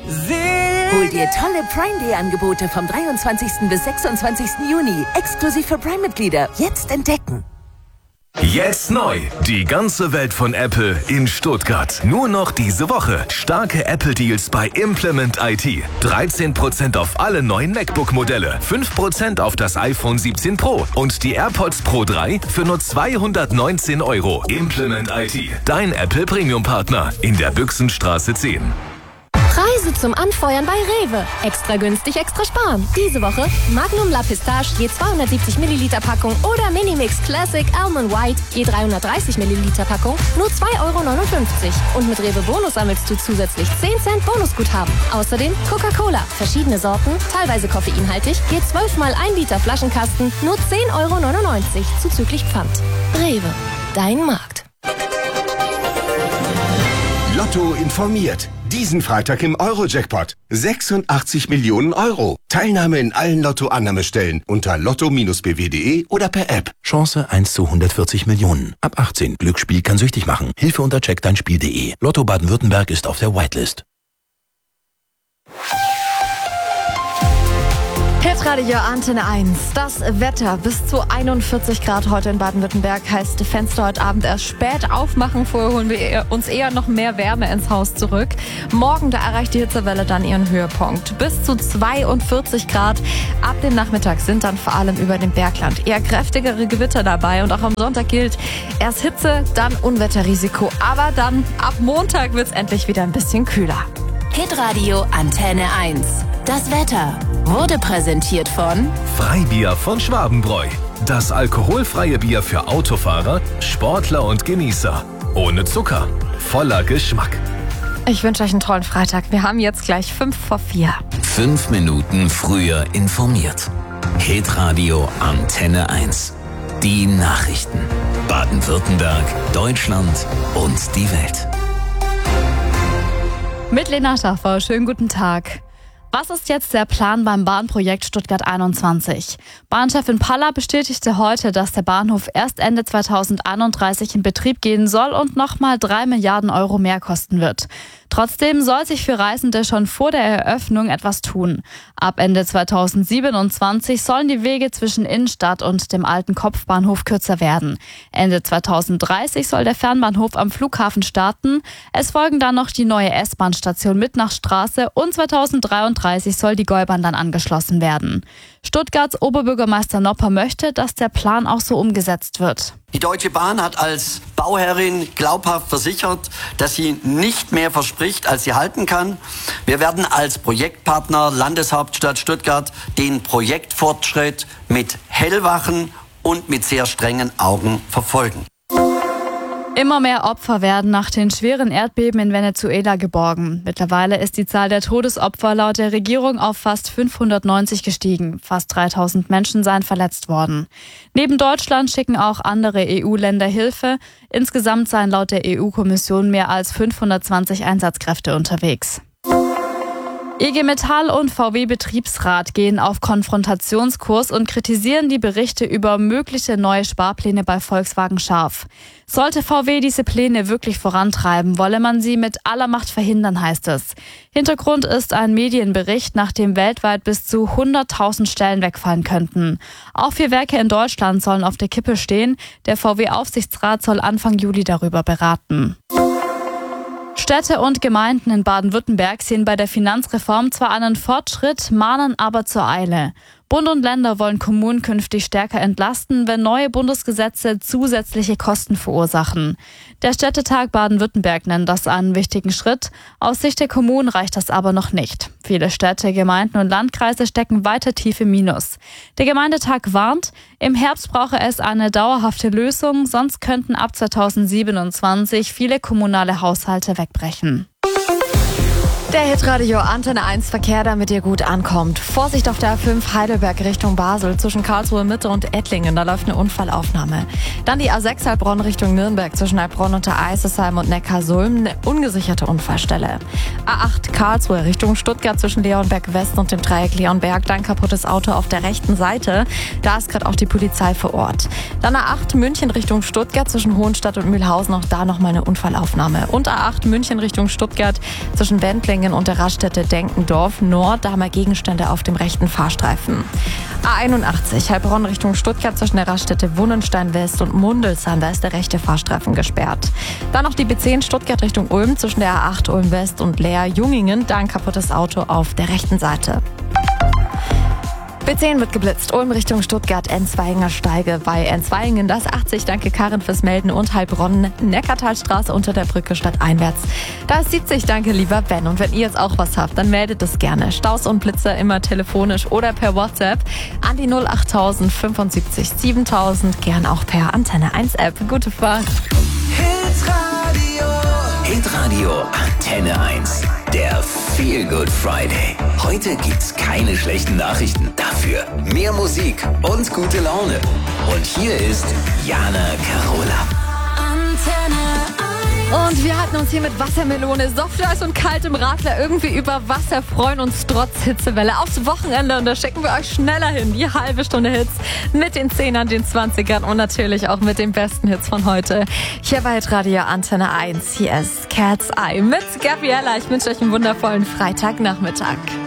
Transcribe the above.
Hol dir tolle Prime Day Angebote vom 23. bis 26. Juni. Exklusiv für Prime-Mitglieder. Jetzt entdecken. Jetzt neu. Die ganze Welt von Apple in Stuttgart. Nur noch diese Woche. Starke Apple-Deals bei Implement IT. 13% auf alle neuen MacBook-Modelle. 5% auf das iPhone 17 Pro. Und die AirPods Pro 3 für nur 219 €. Implement IT. Dein Apple Premium-Partner. In der Büchsenstraße 10. Preise zum Anfeuern bei Rewe. Extra günstig, extra sparen. Diese Woche Magnum La Pistache je 270 Milliliter Packung oder Minimix Classic Almond White je 330 Milliliter Packung nur 2,59 €. Und mit Rewe Bonus sammelst du zusätzlich 10 Cent Bonusguthaben. Außerdem Coca-Cola, verschiedene Sorten, teilweise koffeinhaltig, je 12 mal 1 Liter Flaschenkasten nur 10,99 € zuzüglich Pfand. Rewe, dein Markt. Lotto informiert. Diesen Freitag im Euro-Jackpot. 86 Millionen €. Teilnahme in allen Lotto-Annahmestellen unter lotto-bw.de oder per App. Chance 1 zu 140 Millionen. Ab 18. Glücksspiel kann süchtig machen. Hilfe unter checkdeinspiel.de. Lotto Baden-Württemberg ist auf der Whitelist. Hitradio Antenne 1. Das Wetter bis zu 41 Grad heute in Baden-Württemberg heißt Fenster heute Abend erst spät aufmachen. Vorher holen wir uns eher noch mehr Wärme ins Haus zurück. Morgen, da erreicht die Hitzewelle dann ihren Höhepunkt. Bis zu 42 Grad. Ab dem Nachmittag sind dann vor allem über dem Bergland eher kräftigere Gewitter dabei. Und auch am Sonntag gilt erst Hitze, dann Unwetterrisiko. Aber dann ab Montag wird's endlich wieder ein bisschen kühler. Hitradio Antenne 1. Das Wetter wurde präsentiert von Freibier von Schwabenbräu. Das alkoholfreie Bier für Autofahrer, Sportler und Genießer. Ohne Zucker, voller Geschmack. Ich wünsche euch einen tollen Freitag. Wir haben jetzt gleich 5 vor 4. 5 Minuten früher informiert. Hitradio Antenne 1. Die Nachrichten. Baden-Württemberg, Deutschland und die Welt. Mit Lena Schaffer, schönen guten Tag. Was ist jetzt der Plan beim Bahnprojekt Stuttgart 21? Bahnchefin Paller bestätigte heute, dass der Bahnhof erst Ende 2031 in Betrieb gehen soll und nochmal 3 Milliarden € mehr kosten wird. Trotzdem soll sich für Reisende schon vor der Eröffnung etwas tun. Ab Ende 2027 sollen die Wege zwischen Innenstadt und dem alten Kopfbahnhof kürzer werden. Ende 2030 soll der Fernbahnhof am Flughafen starten. Es folgen dann noch die neue S-Bahn-Station Mittnachstraße und 2033 soll die Gäubahn dann angeschlossen werden. Stuttgarts Oberbürgermeister Nopper möchte, dass der Plan auch so umgesetzt wird. Die Deutsche Bahn hat als Bauherrin glaubhaft versichert, dass sie nicht mehr verspricht, als sie halten kann. Wir werden als Projektpartner Landeshauptstadt Stuttgart den Projektfortschritt mit hellwachen und mit sehr strengen Augen verfolgen. Immer mehr Opfer werden nach den schweren Erdbeben in Venezuela geborgen. Mittlerweile ist die Zahl der Todesopfer laut der Regierung auf fast 590 gestiegen. Fast 3000 Menschen seien verletzt worden. Neben Deutschland schicken auch andere EU-Länder Hilfe. Insgesamt seien laut der EU-Kommission mehr als 520 Einsatzkräfte unterwegs. IG Metall und VW-Betriebsrat gehen auf Konfrontationskurs und kritisieren die Berichte über mögliche neue Sparpläne bei Volkswagen scharf. Sollte VW diese Pläne wirklich vorantreiben, wolle man sie mit aller Macht verhindern, heißt es. Hintergrund ist ein Medienbericht, nach dem weltweit bis zu 100.000 Stellen wegfallen könnten. Auch 4 Werke in Deutschland sollen auf der Kippe stehen. Der VW-Aufsichtsrat soll Anfang Juli darüber beraten. Städte und Gemeinden in Baden-Württemberg sehen bei der Finanzreform zwar einen Fortschritt, mahnen aber zur Eile. Bund und Länder wollen Kommunen künftig stärker entlasten, wenn neue Bundesgesetze zusätzliche Kosten verursachen. Der Städtetag Baden-Württemberg nennt das einen wichtigen Schritt. Aus Sicht der Kommunen reicht das aber noch nicht. Viele Städte, Gemeinden und Landkreise stecken weiter tief im Minus. Der Gemeindetag warnt, im Herbst brauche es eine dauerhafte Lösung, sonst könnten ab 2027 viele kommunale Haushalte wegbrechen. Der Hitradio Antenne 1 Verkehr, damit ihr gut ankommt. Vorsicht auf der A5 Heidelberg Richtung Basel zwischen Karlsruhe Mitte und Ettlingen. Da läuft eine Unfallaufnahme. Dann die A6 Heilbronn Richtung Nürnberg zwischen Heilbronn und der Eisesheim und Neckarsulm. Eine ungesicherte Unfallstelle. A8 Karlsruhe Richtung Stuttgart zwischen Leonberg West und dem Dreieck Leonberg. Dann kaputtes Auto auf der rechten Seite. Da ist gerade auch die Polizei vor Ort. Dann A8 München Richtung Stuttgart zwischen Hohenstadt und Mühlhausen. Auch da nochmal eine Unfallaufnahme. Und A8 München Richtung Stuttgart zwischen Wendlingen Enzweingen und der Raststätte Denkendorf Nord. Da haben wir Gegenstände auf dem rechten Fahrstreifen. A81 Heilbronn Richtung Stuttgart zwischen der Raststätte Wunnenstein West und Mundelsheim. Da ist der rechte Fahrstreifen gesperrt. Dann noch die B10 Stuttgart Richtung Ulm zwischen der A8 Ulm West und Leer-Jungingen. Da ein kaputtes Auto auf der rechten Seite. B10 wird geblitzt. Ulm Richtung Stuttgart, Enzweiger Steige bei Enzweingen. Das 80, danke Karin fürs Melden. Und Heilbronn, Neckartalstraße unter der Brücke stadteinwärts. Da ist 70, danke lieber Ben. Und wenn ihr jetzt auch was habt, dann meldet es gerne. Staus und Blitzer immer telefonisch oder per WhatsApp an die 08000 75 7000. Gern auch per Antenne 1 App. Gute Fahrt. Hitradio Antenne 1. Der Feel Good Friday. Heute gibt's keine schlechten Nachrichten. Dafür mehr Musik und gute Laune. Und hier ist Jana Carola. Und wir halten uns hier mit Wassermelone, Softeis und kaltem Radler irgendwie über Wasser, freuen uns trotz Hitzewelle aufs Wochenende. Und da schicken wir euch schneller hin. Die halbe Stunde Hits mit den 10ern, den 20ern und natürlich auch mit den besten Hits von heute. Hier bei Radio Antenne 1. Hier ist Cat's Eye mit Gabriella. Ich wünsche euch einen wundervollen Freitagnachmittag.